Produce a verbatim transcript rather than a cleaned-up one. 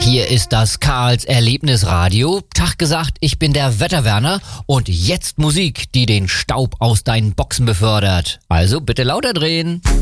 Hier ist das Karls Erlebnisradio. Tag gesagt, ich bin der Wetterwerner und jetzt Musik, die den Staub aus deinen Boxen befördert. Also bitte lauter drehen.